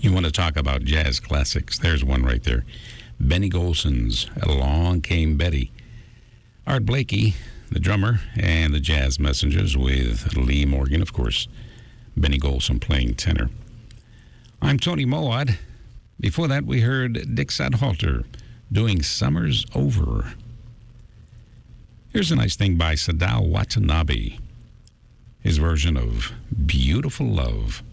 You want to talk about jazz classics? There's one right there. Benny Golson's Along Came Betty. Art Blakey, the drummer, and the Jazz Messengers with Lee Morgan, of course. Benny Golson playing tenor. I'm Tony Mowat. Before that, we heard Dick Sadhalter doing Summer's Over. Here's a nice thing by Sadao Watanabe. His version of Beautiful Love.